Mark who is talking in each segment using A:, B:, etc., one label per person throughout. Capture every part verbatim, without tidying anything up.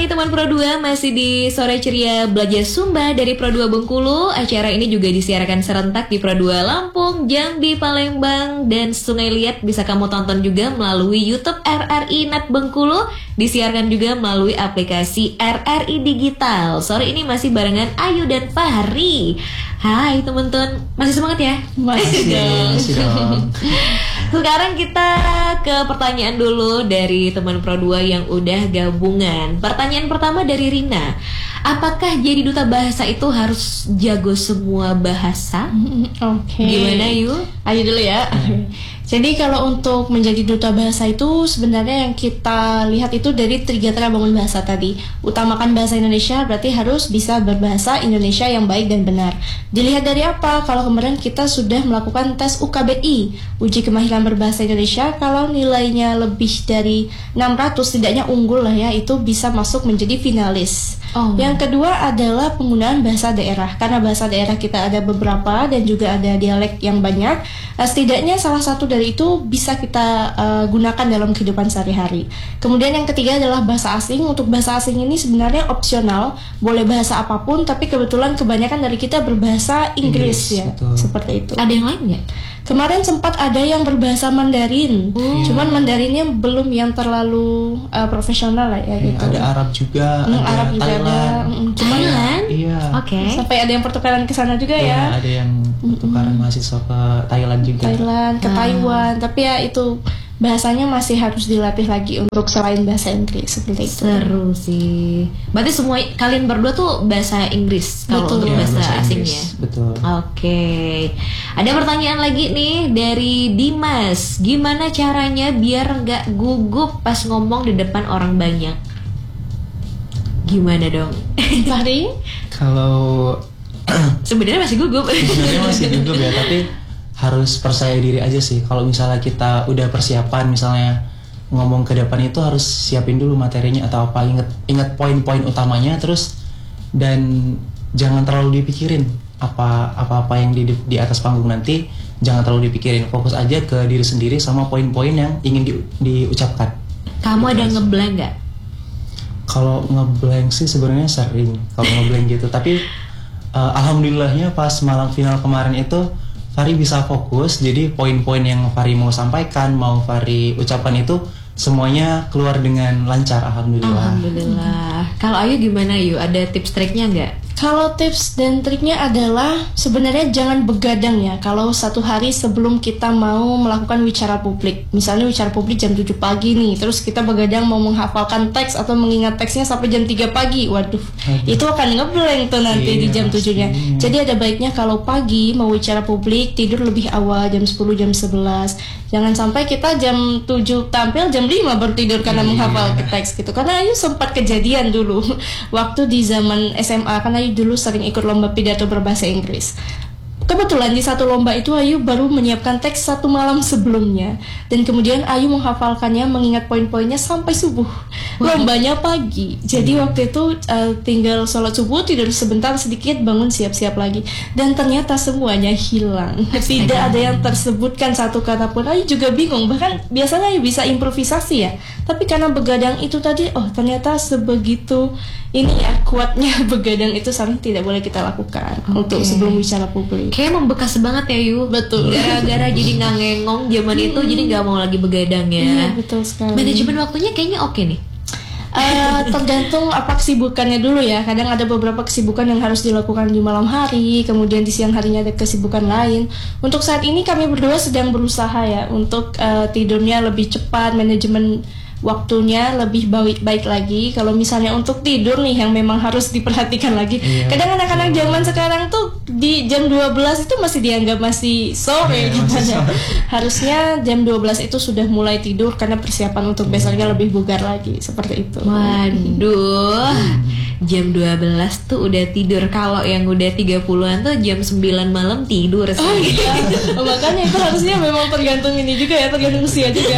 A: Hai teman Pro dua, masih di Sore Ceria Belajar Sumba dari Pro dua Bengkulu. Acara ini juga disiarkan serentak di Pro dua Lampung, Jambi, Palembang, dan Sungai Liat. Bisa kamu tonton juga melalui YouTube R R I Net Bengkulu. Disiarkan juga melalui aplikasi R R I Digital. Sore ini masih barengan Ayu dan Fahri. Hai teman-teman, masih semangat ya?
B: Masih dong, masih dong.
A: Sekarang kita ke pertanyaan dulu dari teman Pro dua yang udah gabungan. Pertanyaan pertama dari Rina. Apakah jadi duta bahasa itu harus jago semua bahasa?
B: Oke. Okay.
A: Gimana Yu?
B: Ayo dulu ya. Hmm. Jadi kalau untuk menjadi duta bahasa itu sebenarnya yang kita lihat itu dari tiga cara bangun bahasa tadi. Utamakan bahasa Indonesia, berarti harus bisa berbahasa Indonesia yang baik dan benar. Dilihat dari apa? Kalau kemarin kita sudah melakukan tes U K B I, uji kemahiran berbahasa Indonesia, kalau nilainya lebih dari enam ratus, setidaknya unggul lah ya, itu bisa masuk menjadi finalis. Oh. Yang kedua adalah penggunaan bahasa daerah. Karena bahasa daerah kita ada beberapa dan juga ada dialek yang banyak. Setidaknya salah satu dari itu bisa kita uh, gunakan dalam kehidupan sehari-hari. Kemudian yang ketiga adalah bahasa asing. Untuk bahasa asing ini sebenarnya opsional, boleh bahasa apapun, tapi kebetulan kebanyakan dari kita berbahasa Inggris, Inggris ya, betul. Seperti itu.
A: Ada yang lain nggak?
B: Kemarin sempat ada yang berbahasa Mandarin, hmm. cuman Mandarinnya belum yang terlalu uh, profesional lah ya gitu.
C: Ada Arab juga,
B: hmm,
C: ada
B: Arab juga
C: Thailand.
B: ada. Hmm, cuman
A: Thailand?
C: Iya.
A: Oke. Okay.
B: Sampai ada yang pertukaran ke sana juga
C: ya.
B: ya.
C: Ada yang pertukaran hmm. mahasiswa ke Thailand juga.
B: Thailand, ke ah. Taiwan, tapi ya itu bahasanya masih harus dilatih lagi untuk selain bahasa Inggris seperti itu.
A: Seru sih. Berarti semua kalian berdua tuh bahasa Inggris kalau untuk
C: ya,
A: bahasa, bahasa asingnya.
C: Betul.
A: Oke. Okay. Ada pertanyaan lagi nih dari Dimas. Gimana caranya biar nggak gugup pas ngomong di depan orang banyak? Gimana dong?
B: Fahri?
C: Kalau
A: sebenarnya masih gugup.
C: Sebenarnya masih gugup ya, tapi harus percaya diri aja sih. Kalau misalnya kita udah persiapan, misalnya ngomong ke depan itu harus siapin dulu materinya atau apa, inget inget poin-poin utamanya, terus dan jangan terlalu dipikirin apa apa apa yang di di atas panggung nanti, jangan terlalu dipikirin, fokus aja ke diri sendiri sama poin-poin yang ingin di, diucapkan.
A: Kamu ada ngeblank nggak?
C: Kalau ngeblank sih sebenarnya sering kalau ngeblank gitu, tapi uh, alhamdulillahnya pas malam final kemarin itu Fahri bisa fokus, jadi poin-poin yang Fahri mau sampaikan, mau Fahri ucapkan itu semuanya keluar dengan lancar, alhamdulillah.
A: Alhamdulillah. Kalau Ayu gimana Ayu? Ada tips triknya nggak?
B: Kalau tips dan triknya adalah sebenarnya jangan begadang ya. Kalau satu hari sebelum kita mau melakukan wicara publik, misalnya wicara publik jam tujuh pagi nih, terus kita begadang mau menghafalkan teks atau mengingat teksnya sampai jam tiga pagi, waduh, Aduh. itu akan ngeblank tuh nanti iya, di jam tujuh-nya. Jadi ada baiknya kalau pagi mau wicara publik tidur lebih awal, jam sepuluh, jam sebelas. Jangan sampai kita jam tujuh tampil, jam lima baru tidur karena iya. menghafal teks gitu. Karena Ayu sempat kejadian dulu waktu di zaman S M A, karena Ayu dulu sering ikut lomba pidato berbahasa Inggris. Kebetulan di satu lomba itu Ayu baru menyiapkan teks satu malam sebelumnya, dan kemudian Ayu menghafalkannya, mengingat poin-poinnya sampai subuh. Lombanya pagi, jadi waktu itu uh, tinggal sholat subuh, tidur sebentar sedikit, bangun siap-siap lagi, dan ternyata semuanya hilang. Tidak ada yang tersebutkan satu kata pun. Ayu juga bingung, bahkan biasanya Ayu bisa improvisasi ya, tapi karena begadang itu tadi, oh ternyata sebegitu ini ya kuatnya begadang itu, saling tidak boleh kita lakukan okay. untuk sebelum bicara publik.
A: Kayak membekas banget ya Yu.
B: Betul.
A: Gara-gara jadi nggak ngengong zaman hmm. itu, jadi nggak mau lagi begadang ya.
B: Iya betul sekali.
A: Manajemen waktunya kayaknya oke nih.
B: Uh, tergantung apa kesibukannya dulu ya. Kadang ada beberapa kesibukan yang harus dilakukan di malam hari, kemudian di siang harinya ada kesibukan lain. Untuk saat ini kami berdua sedang berusaha ya untuk uh, tidurnya lebih cepat, manajemen waktunya lebih baik baik lagi. Kalau misalnya untuk tidur nih yang memang harus diperhatikan lagi. Iya. Kadang anak-anak zaman sekarang tuh di jam dua belas itu masih dianggap masih sore
C: iya,
B: gitu.
C: masih sore.
B: Harusnya jam dua belas itu sudah mulai tidur karena persiapan untuk besoknya lebih bugar lagi, seperti itu.
A: Waduh. Jam dua belas tuh udah tidur. Kalau yang udah tiga puluhan tuh jam sembilan malam tidur sih.
B: Oh iya. Oh, makanya itu harusnya memang tergantung ini juga ya, tergantung usia juga.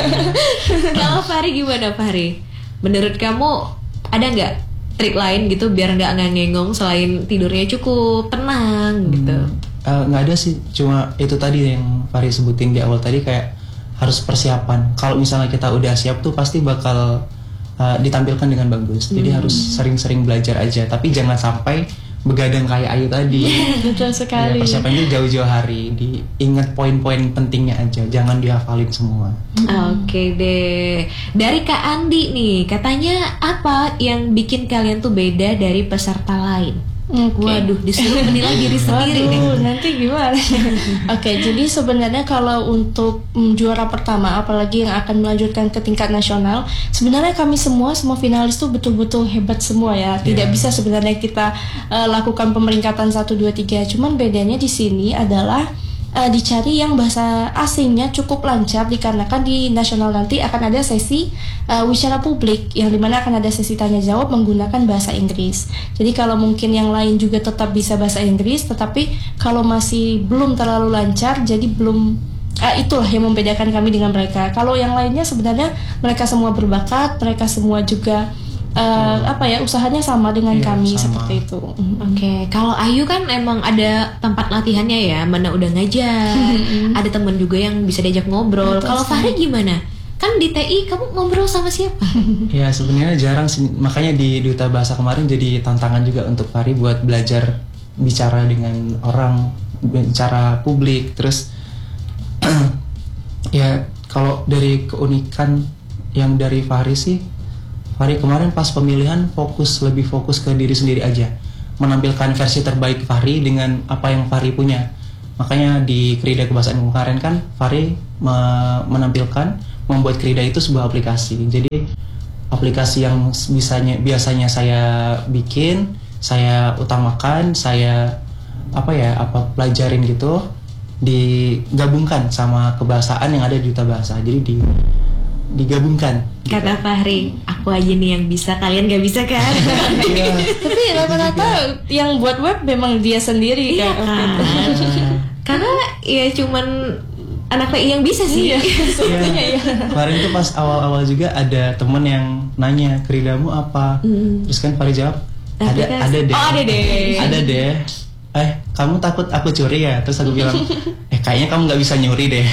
A: Kalau Fahri gimana Fahri? Menurut kamu ada nggak trik lain gitu biar nggak ngangengong selain tidurnya cukup tenang gitu?
C: Nggak hmm, uh, ada sih, cuma itu tadi yang Fahri sebutin di awal tadi, kayak harus persiapan. Kalau misalnya kita udah siap tuh pasti bakal uh, ditampilkan dengan bagus. Jadi
B: Hmm.
C: harus sering-sering belajar aja. Tapi jangan sampai begadang kayak Ayu tadi.
B: Betul
C: Ya,
B: sekali.
C: persiapan itu jauh-jauh hari, diingat poin-poin pentingnya aja, jangan dihafalin semua.
A: Oke deh. Dari Kak Andi nih, katanya apa yang bikin kalian tuh beda dari peserta lain?
B: Oke.
A: Waduh, disuruh menilai diri sendiri nih.
B: Waduh, nanti gimana? Oke, jadi sebenarnya kalau untuk mm, juara pertama, apalagi yang akan melanjutkan ke tingkat nasional, sebenarnya kami semua, semua finalis tuh betul-betul hebat semua ya. Tidak
C: Yeah.
B: bisa sebenarnya kita uh, lakukan pemeringkatan satu, dua, tiga. Cuman bedanya di sini adalah uh, dicari yang bahasa asingnya cukup lancar, dikarenakan di nasional nanti akan ada sesi uh, wicara publik yang dimana akan ada sesi tanya jawab menggunakan bahasa Inggris. Jadi kalau mungkin yang lain juga tetap bisa bahasa Inggris, tetapi kalau masih belum terlalu lancar, jadi belum uh, itulah yang membedakan kami dengan mereka. Kalau yang lainnya sebenarnya mereka semua berbakat, mereka semua juga uh, apa ya usahanya sama dengan
C: Iya,
B: kami
C: sama.
B: seperti itu.
A: Oke, kalau Ayu kan emang ada tempat latihannya ya, mana udah ngajar, ada temen juga yang bisa diajak ngobrol.
B: Betul
A: Kalau
B: sekali.
A: Fahri gimana? Kan di T I kamu ngobrol sama siapa?
C: Ya sebenarnya jarang sih, makanya di Duta Bahasa kemarin jadi tantangan juga untuk Fahri buat belajar bicara dengan orang, bicara publik. Terus ya kalau dari keunikan yang dari Fahri sih, Fahri kemarin pas pemilihan fokus lebih fokus ke diri sendiri aja, menampilkan versi terbaik Fahri dengan apa yang Fahri punya. Makanya di Krida Kebahasaan kemarin kan Fahri me- menampilkan membuat Krida itu sebuah aplikasi. Jadi aplikasi yang bisanya biasanya saya bikin, saya utamakan, saya apa ya apa pelajarin gitu, digabungkan sama kebahasaan yang ada di Duta Bahasa. Jadi di digabungkan.
A: Kata Fahri, aku aja nih yang bisa, kalian gak bisa kan?
C: Iya.
B: Tapi rata-rata yang buat web memang dia sendiri
A: Iya
B: kan.
A: kan? Karena ya cuman anak P I yang bisa sih.
B: Iya, sepertinya
C: Iya.
B: ya.
C: Kemarin tuh pas awal-awal juga ada temen yang nanya Kridamu apa, terus kan Fahri jawab ada
A: Aplikasi.
C: ada deh,
A: Oh, ada deh.
C: ada deh. Eh kamu takut aku curi ya? Terus aku bilang eh kayaknya kamu nggak bisa nyuri deh.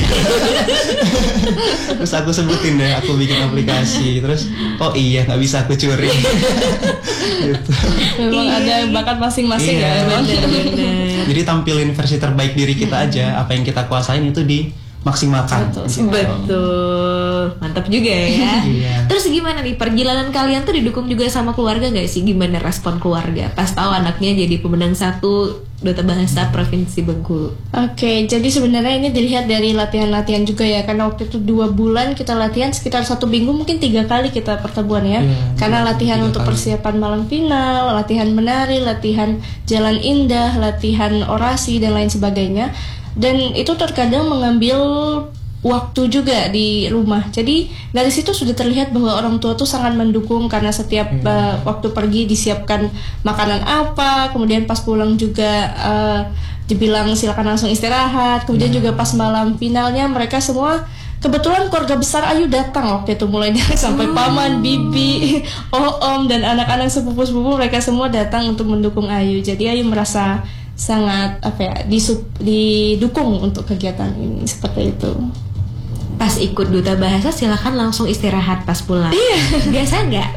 C: Terus aku sebutin deh aku bikin aplikasi. Terus oh iya nggak bisa aku curi. Gitu.
B: Memang
A: Iya.
B: ada bakat masing-masing
C: Iya.
B: ya. Bang.
A: Bener-bener.
C: Jadi tampilin versi terbaik diri kita aja. Apa yang kita kuasain itu dimaksimalkan.
B: Betul.
C: Gitu.
A: Betul, mantap juga ya.
C: Iya.
A: Terus gimana nih perjalanan kalian tuh didukung juga sama keluarga gak sih? Gimana respon keluarga pas tahu anaknya jadi pemenang satu Duta Bahasa Provinsi Bengkulu?
B: Oke, jadi sebenarnya ini dilihat dari latihan-latihan juga ya. Karena waktu itu dua bulan kita latihan, sekitar satu minggu mungkin tiga kali kita pertemuan ya.
C: Iya,
B: Karena
C: tiga-
B: latihan
C: tiga
B: untuk
C: kali.
B: persiapan malam final, latihan menari, latihan jalan indah, latihan orasi dan lain sebagainya. Dan itu terkadang mengambil waktu juga di rumah. Jadi dari situ sudah terlihat bahwa orang tua tuh sangat mendukung karena setiap
C: Iya.
B: uh, waktu pergi disiapkan makanan apa, kemudian pas pulang juga uh, dibilang silakan langsung istirahat. Kemudian juga pas malam finalnya mereka semua kebetulan keluarga besar Ayu datang waktu itu mulai dari sampai paman, bibi, oh om dan anak-anak sepupu-sepupu mereka semua datang untuk mendukung Ayu. Jadi Ayu merasa sangat apa ya disup, didukung untuk kegiatan ini seperti itu.
A: Pas ikut Duta Bahasa silakan langsung istirahat pas pulang. Iya. Biasa nggak?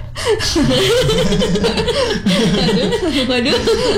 A: Waduh.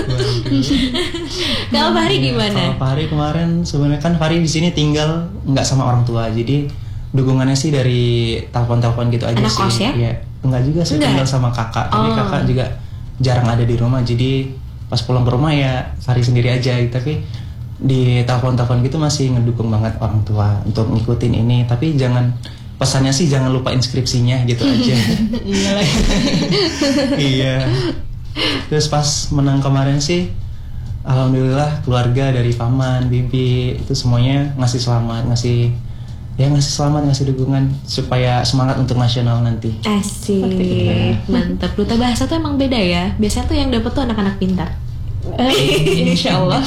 A: Kalau Fahri gimana?
C: Kalau Fahri kemarin sebenarnya kan Fahri di sini tinggal nggak sama orang tua, jadi dukungannya sih dari telepon-telepon gitu aja
A: Anak
C: sih.
A: kos ya?
C: Iya, enggak juga sih,
A: Enggak?
C: tinggal sama kakak, tapi
A: Oh.
C: kakak juga jarang ada di rumah, jadi pas pulang ke rumah ya Fahri sendiri aja. Tapi di telepon-telepon gitu masih ngedukung banget orang tua untuk ngikutin ini. Tapi jangan, pesannya sih jangan lupa inskripsinya gitu aja.
B: Iya lagi.
C: Iya. Terus pas menang kemarin sih, alhamdulillah keluarga dari paman, bibi itu semuanya ngasih selamat, ngasih ya ngasih selamat, ngasih dukungan supaya semangat untuk nasional nanti.
A: Asik, mantap. Duta Bahasa tuh emang beda ya. Biasanya tuh yang dapet tuh anak-anak pintar.
B: Eh, Insya Allah.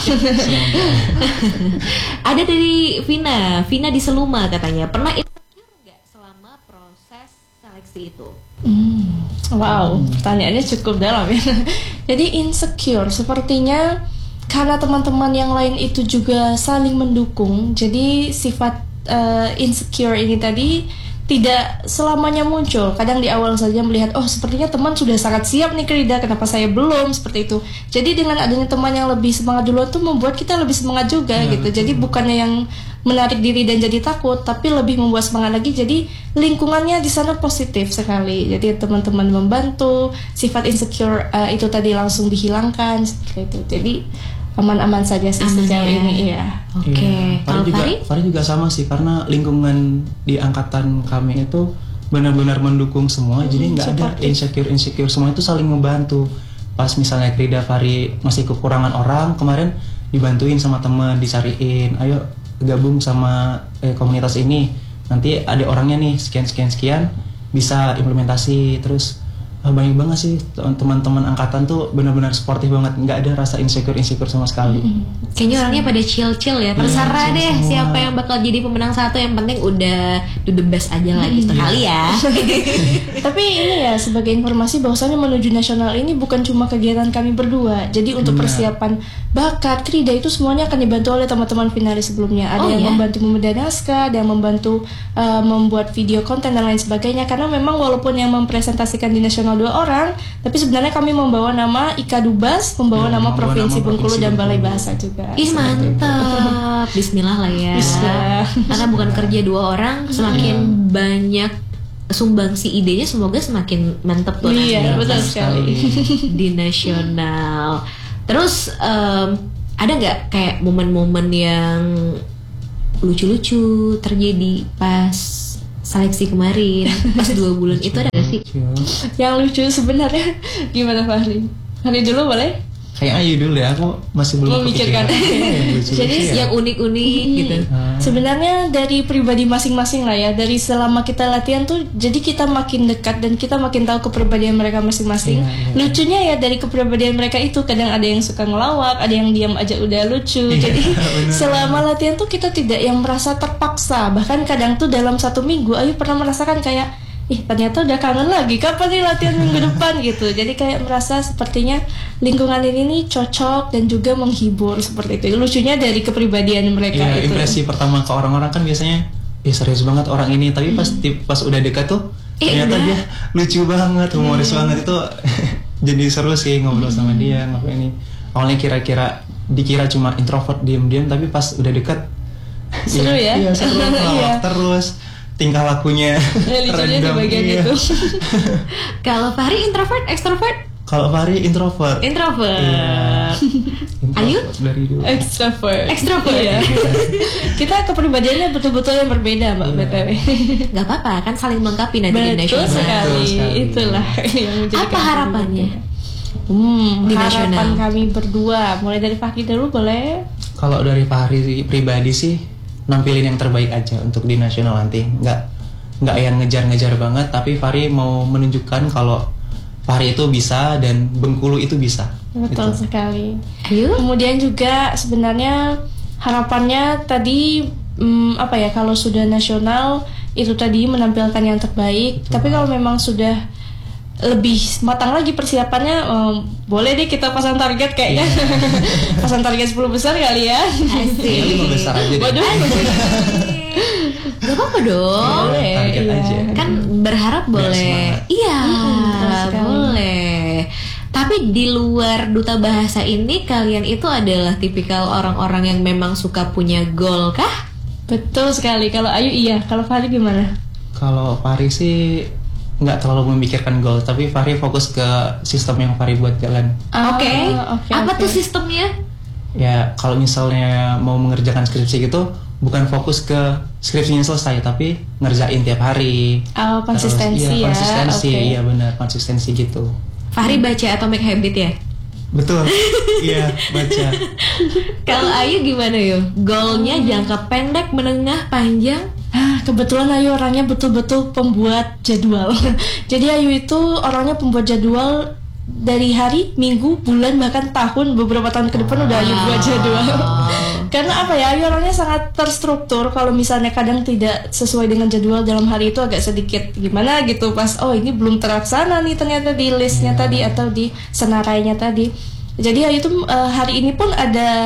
A: Ada dari Vina, Vina di Seluma katanya pernah insecure nggak selama proses seleksi itu?
B: Hmm, wow, pertanyaannya cukup dalam ya. Jadi insecure, sepertinya karena teman-teman yang lain itu juga saling mendukung. Jadi sifat uh, insecure ini tadi tidak selamanya muncul. Kadang di awal saja melihat, oh sepertinya teman sudah sangat siap nih Krida, kenapa saya belum, seperti itu. Jadi dengan adanya teman yang lebih semangat duluan tuh membuat kita lebih semangat juga
C: Ya,
B: gitu.
C: betul.
B: Jadi bukannya yang menarik diri dan jadi takut, tapi lebih membuat semangat lagi. Jadi lingkungannya di sana positif sekali. Jadi teman-teman membantu, sifat insecure uh, itu tadi langsung dihilangkan seperti itu. Jadi aman-aman saja sih
A: Aman
B: sejauh
A: ya.
B: ini iya.
A: Oke,
C: Iya.
A: kalau
C: Fahri juga,
A: Fahri?
C: Fahri juga sama sih, karena lingkungan di angkatan kami itu benar-benar mendukung semua, jadi nggak ada
B: supportive.
C: insecure insecure, semua itu saling membantu. Pas misalnya Krida, Fahri masih kekurangan orang, kemarin dibantuin sama teman, dicariin, ayo gabung sama eh, komunitas ini, nanti ada orangnya nih sekian sekian sekian, bisa implementasi. Terus ah, banyak banget sih teman-teman angkatan tuh benar-benar sportif banget, nggak ada rasa insecure insecure sama sekali.
A: Kayaknya orangnya pada chill-chill ya. Terserah
C: chill
A: deh
C: semua.
A: siapa yang bakal jadi pemenang satu, yang penting udah do the best aja lah gitu kali ya.
B: Tapi ini ya sebagai informasi bahwasanya menuju nasional ini bukan cuma kegiatan kami berdua. Jadi untuk
C: Benar.
B: persiapan bakat Krida itu semuanya akan dibantu oleh teman-teman finalis sebelumnya. Ada
A: Oh,
B: yang
A: ya?
B: membantu membedah naskah, ada yang membantu uh, membuat video konten dan lain sebagainya. Karena memang walaupun yang mempresentasikan di nasional dua orang, tapi sebenarnya kami membawa nama Ika Dubas, membawa
C: Ya,
B: nama
C: membawa
B: Provinsi
C: nama
B: Bengkulu
C: Provinsi
B: dan Balai
C: Bengkulu.
B: Bahasa juga.
A: Ih mantap. Bismillah lah ya.
B: Bismillah.
A: Karena bukan kerja dua orang, semakin banyak sumbangsi idenya, semoga semakin mantap tuh nanti
B: Iya,
C: Ya,
B: betul
C: benar
B: sekali.
A: di nasional. Terus em, ada nggak kayak momen-momen yang lucu-lucu terjadi pas seleksi kemarin, pas dua bulan itu ada nggak sih?
B: Yang lucu sebenarnya gimana Fahri? Fahri dulu boleh?
C: Kayak Ayu dulu ya, aku masih belum
B: Memikirkan.
C: kepikiran. Iya, yang lucu-lucu
B: Jadi
C: ya.
A: Yang unik-unik gitu.
C: Ah.
B: Sebenarnya dari pribadi masing-masing lah ya. Dari selama kita latihan tuh, jadi kita makin dekat dan kita makin tahu kepribadian mereka masing-masing.
C: Iya, iya.
B: Lucunya ya dari kepribadian mereka itu, kadang ada yang suka ngelawak, ada yang diam aja udah lucu.
C: Iya,
B: Jadi
C: benar.
B: selama latihan tuh kita tidak yang merasa terpaksa. Bahkan kadang tuh dalam satu minggu, Ayu pernah merasakan kayak, ih ternyata udah kangen lagi, kapan nih latihan minggu depan gitu. Jadi kayak merasa sepertinya lingkungan ini nih cocok dan juga menghibur seperti itu. Lucunya dari kepribadian mereka
C: Iya,
B: itu.
C: impresi pertama ke orang-orang kan biasanya, ih serius banget orang ini, tapi pas ti- pas udah dekat tuh
A: Eh,
C: ternyata
A: udah.
C: dia lucu banget, humoris banget, itu jadi seru sih ngobrol sama dia, ngobrol ini. Awalnya kira-kira dikira cuma introvert diam-diam, tapi pas udah dekat
B: Seru ya?
C: Iya, seru, ngelawak
B: Iya.
C: terus, tingkah lakunya
B: Ya, lucunya di
C: random,
B: bagian
C: iya.
B: itu.
A: Kalau Fahri introvert, extrovert?
C: Kalau Fahri introvert.
A: Introvert.
C: Iya.
A: Ayu?
C: Introvert dari dulu.
B: Extrovert.
A: Extrovert.
B: Iya. Kita kepribadiannya betul-betul yang berbeda, Mbak B T W.
A: Gak apa-apa, kan saling melengkapi nanti di
B: Betul
A: nasional.
B: sekali.
C: Betul sekali.
B: Itulah yang menjadikan
A: Apa harapannya?
B: Hmm,
A: Di
B: harapan
A: nasional?
B: kami berdua, mulai dari Fahri dulu boleh?
C: Kalau dari Fahri pribadi sih nampilin yang terbaik aja untuk di nasional nanti. Nggak nggak yang ngejar-ngejar banget, tapi Fahri mau menunjukkan kalau Fahri itu bisa dan Bengkulu itu bisa.
B: Betul
C: Gitu.
B: sekali.
A: Ayu?
B: Kemudian juga sebenarnya harapannya tadi hmm, apa ya, kalau sudah nasional itu tadi menampilkan yang terbaik. Tapi kalau memang sudah lebih matang lagi persiapannya, em, boleh deh kita pasang target kayaknya. Pasang target sepuluh besar kali ya.
C: Kayaknya lima besar aja deh.
B: Waduh.
A: Gak apa-apa dong.
B: Boleh,
C: Target
B: iya.
C: aja.
A: Kan berharap
C: Biar
A: boleh.
C: semangat.
A: Iya,
B: Mm-mm, betul sekali.
A: boleh. Tapi di luar duta bahasa ini, kalian itu adalah tipikal orang-orang yang memang suka punya goal kah?
B: Betul sekali. Kalau Ayu iya, kalau Fahri gimana?
C: Kalau Fahri sih nggak terlalu memikirkan goal, tapi Fahri fokus ke sistem yang Fahri buat jalan.
B: Ah,
A: Oke.
B: oke,
A: Apa
B: oke.
A: tuh sistemnya?
C: Ya kalau misalnya mau mengerjakan skripsi gitu, bukan fokus ke skripsinya selesai, tapi ngerjain tiap hari.
B: Oh, konsistensi
C: Terus, iya,
B: ya.
C: konsistensi,
B: Oke.
C: iya benar, konsistensi gitu.
A: Fahri baca Atomic Habit ya?
C: Betul, iya baca.
A: Kalau Ayu gimana yo? Goalnya jangka pendek, menengah, panjang?
B: Ah, kebetulan Ayu orangnya betul-betul pembuat jadwal. Jadi Ayu itu orangnya pembuat jadwal dari hari, minggu, bulan, bahkan tahun, beberapa tahun ke depan udah Ayu buat jadwal. Karena apa ya, Ayu orangnya sangat terstruktur. Kalau misalnya kadang tidak sesuai dengan jadwal dalam hari itu agak sedikit gimana gitu, pas oh ini belum terlaksana nih ternyata di listnya tadi atau di senarainya tadi. Jadi Ayu tuh eh, hari ini pun ada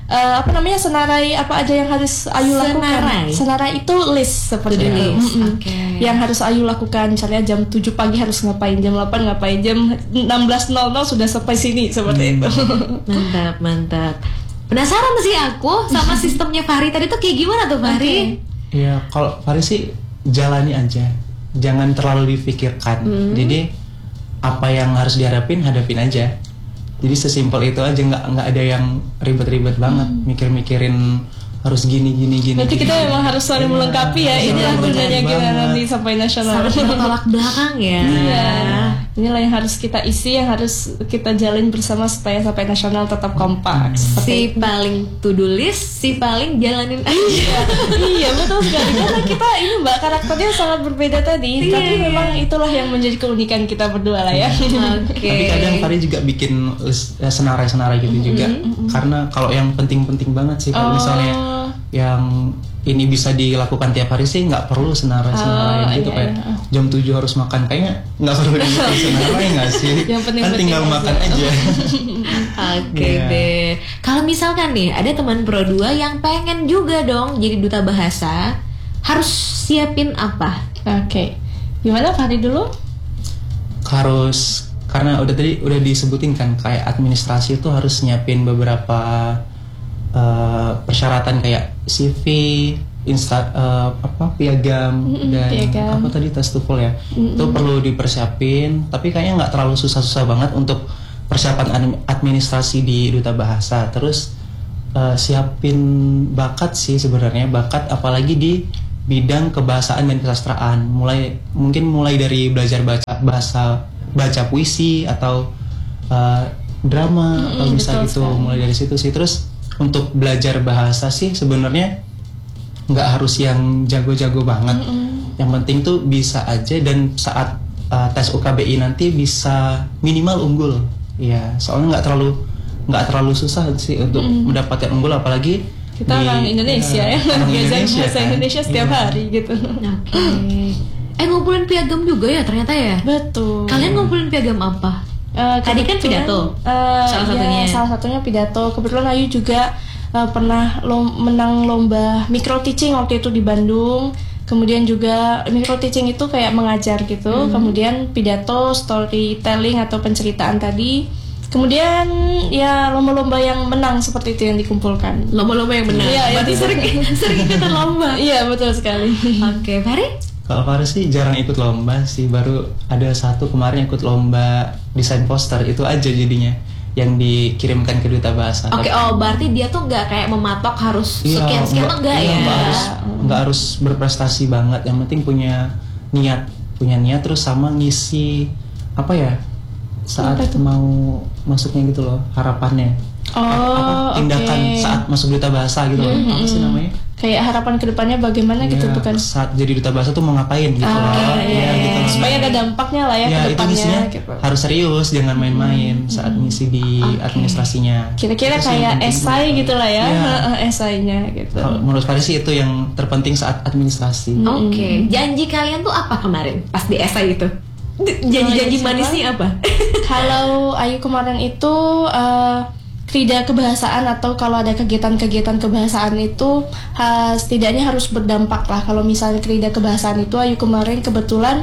B: eh, apa namanya senarai apa aja yang harus Ayu lakukan.
A: Senarai?
B: Senarai itu list seperti
A: To-do
B: itu.
A: list,
B: Mm-mm.
A: oke.
B: Yang harus Ayu lakukan, misalnya jam tujuh pagi harus ngapain, jam delapan ngapain, jam enam belas nol nol sudah sampai sini seperti itu.
A: Mantap, mantap. Penasaran sih aku sama sistemnya Fahri tadi tuh kayak gimana tuh Fahri?
C: Ya kalau Fahri sih jalani aja, jangan terlalu dipikirkan.
A: Hmm.
C: Jadi apa yang harus dihadapin, hadapin aja. Jadi sesimpel itu aja, nggak nggak ada yang ribet-ribet banget, mikir-mikirin harus gini gini gini.
B: Nanti kita
C: gini.
B: memang harus saling
C: Iya,
B: melengkapi ya.
C: saling
B: Inilah
C: melengkapi
B: gunanya gimana
C: banget.
B: nanti sampai nasional.
A: Sangat bertolak belakang ya.
B: Iya. Inilah yang harus kita isi, yang harus kita jalin bersama supaya sampai nasional tetap kompak.
A: Si paling to-do list, si paling jalanin aja.
B: Iya betul sekali, karena kita ini mbak karakternya sangat berbeda tadi.
A: Iya,
B: Tapi
A: iya.
B: memang itulah yang menjadi keunikan kita berdua lah ya.
A: Oke.
C: Tapi kadang Fahri juga bikin list- eh, senarai-senarai gitu juga. Karena kalau yang penting-penting banget sih, kalau
B: Oh.
C: misalnya yang ini bisa dilakukan tiap hari sih nggak perlu senarai-senarai
B: Oh,
C: gitu
B: iya,
C: kayak
B: iya.
C: jam tujuh harus makan, kayaknya nggak perlu dibikin senarai nggak sih?
B: Yang
C: Kan
B: penting-penting
C: tinggal
B: aja.
C: makan aja.
A: Oke
C: Iya.
A: deh. Kalau misalkan nih ada teman Pro dua yang pengen juga dong jadi duta bahasa, harus siapin apa?
B: Oke, gimana Fahri dulu?
C: Harus, karena udah tadi udah disebutin kan kayak administrasi itu harus nyiapin beberapa eh, persyaratan kayak C V, insta eh, apa piagam
B: Mm-mm,
C: dan
B: piagam.
C: apa tadi tes TOEFL ya. Itu perlu dipersiapin, tapi kayaknya nggak terlalu susah-susah banget untuk persiapan admi- administrasi di duta bahasa. Terus eh, siapin bakat sih sebenarnya, bakat apalagi di bidang kebahasaan dan kesastraan. Mulai mungkin mulai dari belajar baca bahasa, baca puisi atau eh, drama
B: Mm-mm,
C: atau bisa
B: betul
C: gitu.
B: sekali.
C: Mulai dari situ sih. Terus untuk belajar bahasa sih sebenarnya nggak harus yang jago-jago banget. Yang penting tuh bisa aja, dan saat uh, tes U K B I nanti bisa minimal unggul. Iya, soalnya nggak terlalu nggak terlalu susah sih untuk mendapatkan unggul, apalagi
B: Kita
C: di-
B: orang Indonesia ya,
C: orang
B: belajar bahasa
C: kan.
B: Indonesia setiap
C: Iya.
B: hari gitu.
A: Oke. Eh ngumpulin piagam juga ya ternyata ya.
B: Betul.
A: Kalian ngumpulin piagam apa?
B: Eh,
A: Tadi kan
B: kebetulan,
A: pidato.
B: eh,
A: Salah
B: ya,
A: satunya.
B: salah satunya pidato. Kebetulan Ayu juga eh, pernah lom- menang lomba micro teaching waktu itu di Bandung. Kemudian juga micro teaching itu kayak mengajar gitu.
A: Hmm.
B: Kemudian pidato, storytelling atau penceritaan tadi. Kemudian ya lomba-lomba yang menang seperti itu yang dikumpulkan.
A: Lomba-lomba yang benar.
B: Iya,
A: Berarti
B: iya.
A: sering sering ikutan lomba.
B: Iya betul sekali.
A: Oke, Fahri?
C: Kalau Faris sih jarang ikut lomba sih, baru ada satu kemarin ikut lomba desain poster, itu aja jadinya yang dikirimkan ke duta bahasa.
A: Oke,
C: Tapi-
A: oh berarti dia tuh nggak kayak mematok harus
C: Iya,
A: sekian-sekian tuh enggak
C: iya,
A: ya?
C: nggak harus nggak harus berprestasi banget, yang penting punya niat punya niat terus sama ngisi apa ya saat
B: Apa itu?
C: mau masuknya gitu loh, harapannya.
B: Oh,
C: Apa, tindakan
B: oke.
C: saat masuk duta bahasa gitu loh, apa sih namanya?
B: Kayak harapan kedepannya bagaimana gitu
C: Ya,
B: bukan?
C: saat jadi duta bahasa tuh mau ngapain gitu
B: Ah,
C: loh.
B: iya,
C: Ya,
B: iya.
C: gitu loh.
B: Supaya ada dampaknya lah ya,
C: Ya,
B: ke
C: itu
B: depannya
C: ngisinya
B: gitu.
C: harus serius, jangan main-main saat ngisi di administrasinya.
B: Kira-kira
C: Itu sih yang
B: kayak
C: penting.
B: esai gitu lah ya,
C: Iya.
B: esainya gitu.
C: Kalau menurut Faris sih itu yang terpenting saat administrasi.
A: Oke, janji kalian tuh apa kemarin pas di esai itu? Janji-janji
B: Janji
A: manisnya apa?
B: Kalau Ayu kemarin itu eh, krida kebahasaan atau kalau ada kegiatan-kegiatan kebahasaan itu ha, setidaknya harus berdampak lah. Kalau misalnya krida kebahasaan itu Ayu kemarin kebetulan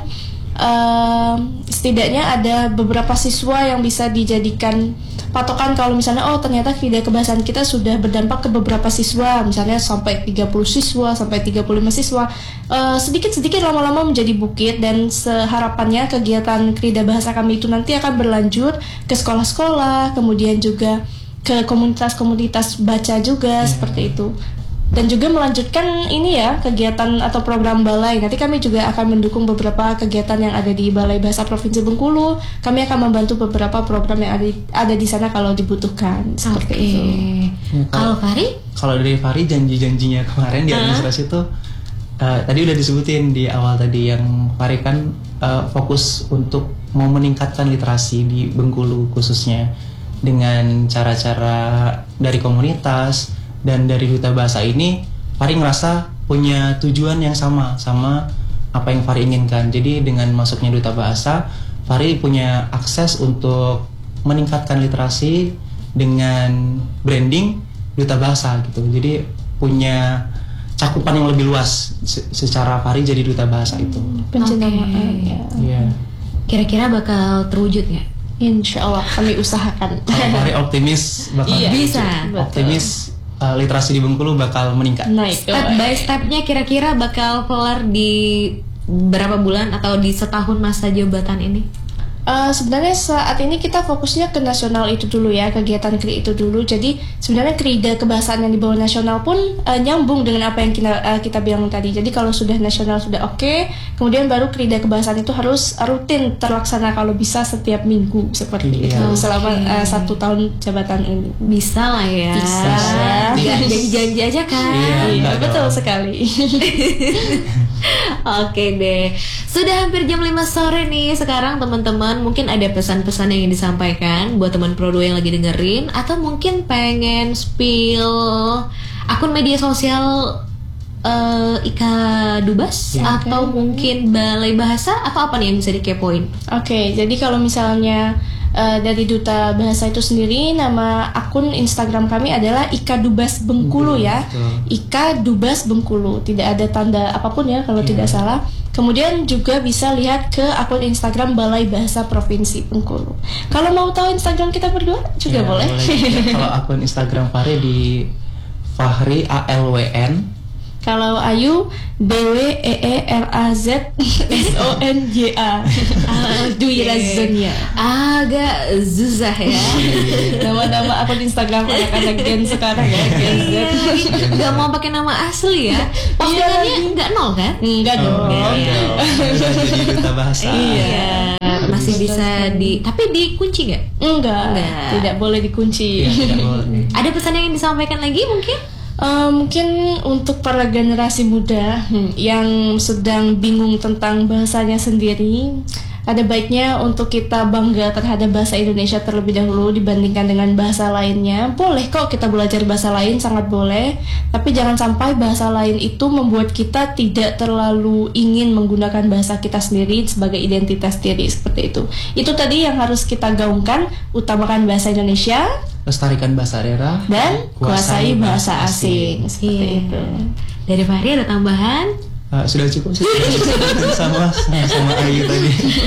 B: eh, setidaknya ada beberapa siswa yang bisa dijadikan patokan kalau misalnya oh ternyata krida kebahasaan kita sudah berdampak ke beberapa siswa, misalnya sampai tiga puluh siswa sampai tiga puluh lima siswa. Eh, sedikit-sedikit lama-lama menjadi bukit, dan seharapannya kegiatan krida bahasa kami itu nanti akan berlanjut ke sekolah-sekolah, kemudian juga ke komunitas-komunitas baca juga seperti itu. Dan juga melanjutkan ini ya kegiatan atau program balai. Nanti kami juga akan mendukung beberapa kegiatan yang ada di Balai Bahasa Provinsi Bengkulu. Kami akan membantu beberapa program yang ada di, ada di sana kalau dibutuhkan seperti
A: Oke.
B: itu.
C: Ya,
A: Kalau Fahri?
C: Kalau dari Fahri janji-janjinya kemarin di administrasi itu eh, tadi udah disebutin di awal tadi, yang Fahri kan eh, fokus untuk mau meningkatkan literasi di Bengkulu khususnya dengan cara-cara dari komunitas dan dari duta bahasa ini. Fahri ngerasa punya tujuan yang sama sama apa yang Fahri inginkan. Jadi dengan masuknya duta bahasa, Fahri punya akses untuk meningkatkan literasi dengan branding duta bahasa gitu. Jadi punya cakupan yang lebih luas se- secara Fahri jadi duta bahasa itu.
B: Penjenamaan
A: Oke.
B: ya.
C: Iya.
A: Kira-kira bakal terwujud nggak?
B: Insya Allah kami usahakan.
C: Kalau Fahri optimis bakal
B: Iya,
A: bisa.
C: optimis uh, literasi di Bengkulu bakal meningkat.
B: Naik.
A: Step by stepnya kira-kira bakal kelar di berapa bulan atau di setahun masa jabatan ini?
B: Uh, sebenarnya saat ini kita fokusnya ke nasional itu dulu ya, kegiatan K R I itu dulu. Jadi sebenarnya krida kebahasaan yang di bawah nasional pun uh, nyambung dengan apa yang kita uh, kita bilang tadi. Jadi kalau sudah nasional sudah oke, okay, kemudian baru krida kebahasaan itu harus rutin terlaksana kalau bisa setiap minggu seperti
C: Iya.
B: itu selama
A: Oke.
B: uh, satu tahun jabatan ini.
A: Bisa lah ya.
B: Bisa.
A: Nggak janji-janji aja kan?
C: Iya,
B: Iya,
C: enggak
B: betul
C: dong.
B: sekali.
A: Oke deh. Sudah hampir jam lima sore nih. Sekarang teman-teman mungkin ada pesan-pesan yang ingin disampaikan buat teman Pro dua yang lagi dengerin, atau mungkin pengen spill akun media sosial eh, Ika Dubas,
C: Ya.
A: atau mungkin Balai Bahasa, atau apa nih yang bisa dikepoin?
B: Oke, jadi kalau misalnya uh, dari Duta Bahasa itu sendiri, nama akun Instagram kami adalah Ika Dubas Bengkulu ya.
C: Betul.
B: Ika Dubas Bengkulu, tidak ada tanda apapun ya kalau
C: Iya.
B: tidak salah. Kemudian juga bisa lihat ke akun Instagram Balai Bahasa Provinsi Bengkulu. Kalau mau tahu Instagram kita berdua juga
C: Ya,
B: boleh.
C: Ya, kalau akun Instagram Fahri di Fahri A L W N.
B: Kalau Ayu B W E E R A Z S O N J A. Dwi Razonia.
A: Agak zuzah ya.
B: Nama-nama akun Instagram anak-anak Gen sekarang ya, Gen Z.
A: Iya, nggak mau pakai nama asli ya. Postingannya nggak nol kan?
B: Enggak dong.
C: Oh,
A: Iya.
C: Bisa jadi duta bahasa.
A: Iya. Masih bisa di, tapi dikunci nggak?
B: Enggak,
A: Enggak.
B: tidak boleh dikunci.
C: Iya, tidak boleh.
A: Ada pesan yang ingin disampaikan lagi mungkin?
B: Eh, mungkin untuk para generasi muda hmm, yang sedang bingung tentang bahasanya sendiri, ada baiknya untuk kita bangga terhadap bahasa Indonesia terlebih dahulu dibandingkan dengan bahasa lainnya. Boleh kok kita belajar bahasa lain, sangat boleh. Tapi jangan sampai bahasa lain itu membuat kita tidak terlalu ingin menggunakan bahasa kita sendiri sebagai identitas diri, seperti itu. Itu tadi yang harus kita gaungkan, utamakan bahasa Indonesia
C: Lestarikan bahasa daerah
B: dan kuasai bahasa asing, seperti
A: Iya.
B: itu.
A: Dari Fahri ada tambahan?
C: Uh, sudah cukup sih sama sama sama Ayu tadi.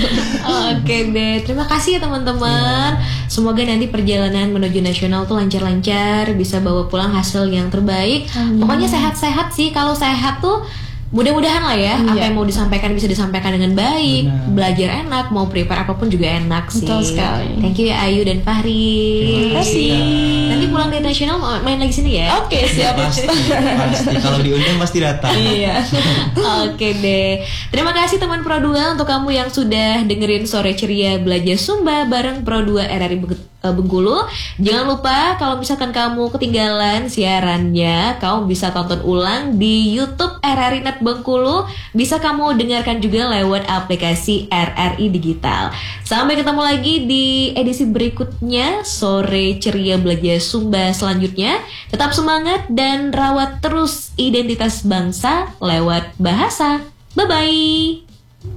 A: Oke deh, terima kasih ya teman-teman. Semoga nanti perjalanan menuju nasional tuh lancar-lancar, bisa bawa pulang hasil yang terbaik. Pokoknya sehat-sehat sih. Kalau sehat tuh mudah-mudahan lah ya, apa
B: Iya.
A: yang mau disampaikan bisa disampaikan dengan baik.
C: Benar.
A: Belajar enak, mau prepare apapun juga enak sih.
B: Betul sekali.
A: Thank you ya Ayu dan Fahri.
C: Terima
B: kasih.
A: Nanti pulang dari nasional mau main lagi sini ya.
B: Oke, siap.
C: Pasti, pasti kalau diundang pasti datang.
B: Iya.
A: Oke deh. Terima kasih teman Pro dua untuk kamu yang sudah dengerin Sore Ceria Belajar Sumba bareng Pro dua R R I Beng- eh, Bengkulu. Jangan lupa kalau misalkan kamu ketinggalan siarannya, kamu bisa tonton ulang di YouTube R R I Net Bengkulu. Bisa kamu dengarkan juga lewat aplikasi R R I Digital. Sampai ketemu lagi di edisi berikutnya Sore Ceria Belajar Sumba selanjutnya. Tetap semangat dan rawat terus identitas bangsa lewat bahasa. Bye-bye.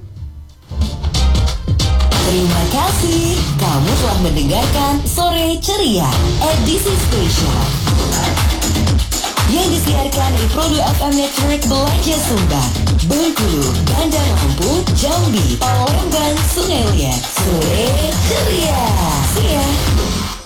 D: Terima kasih kamu telah mendengarkan Sore Ceria edisi spesial yang disiarkan di Pro dua F M Network Belajar Sumba, Bengkulu, Bandar Lampung, Jambi, Palembang, Sungai Liat. Sore Ceria. See ya.